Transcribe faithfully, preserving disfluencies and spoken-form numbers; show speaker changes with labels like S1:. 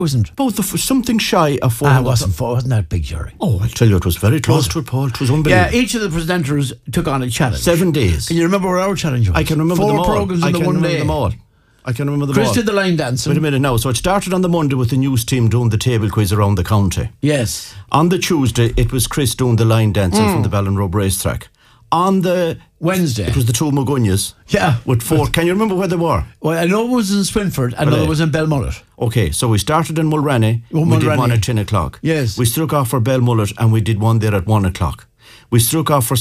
S1: Wasn't
S2: About the, something shy of four
S1: Ah, it
S2: hundred.
S1: wasn't four, wasn't that big, Jerry?
S2: Oh, I'll tell you, it was very close to it, Paul. It was unbelievable.
S1: Yeah, each of the presenters took on a challenge.
S2: Seven days.
S1: Can you remember what our challenge was?
S2: I can remember
S1: Four
S2: them all.
S1: programs
S2: I
S1: in the
S2: can
S1: one
S2: remember
S1: day.
S2: them all. I can remember them
S1: Chris
S2: all.
S1: did the line dancing.
S2: Wait a minute now. So it started on the Monday with the news team doing the table quiz around the county.
S1: Yes.
S2: On the Tuesday, it was Chris doing the line dancing
S1: Mm.
S2: from the Ballinrobe racetrack. On the
S1: Wednesday,
S2: it was the two Mugunyas.
S1: Yeah.
S2: With four. Can you remember where they were?
S1: Well, I know it was in Swinford, and another
S2: Well,
S1: was in Belmullet.
S2: Okay, so we started in Mulranny.
S1: Oh,
S2: we did
S1: Mulranny.
S2: one at ten o'clock.
S1: Yes.
S2: We struck off for Belmullet and we did one there at one o'clock. We struck off for